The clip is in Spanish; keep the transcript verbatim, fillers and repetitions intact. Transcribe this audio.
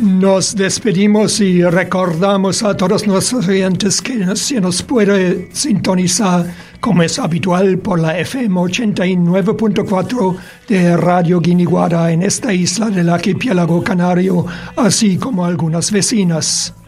Nos despedimos y recordamos a todos nuestros oyentes que se nos puede sintonizar, como es habitual, por la F M ochenta y nueve punto cuatro de Radio Guiniguada en esta isla del archipiélago canario, así como algunas vecinas.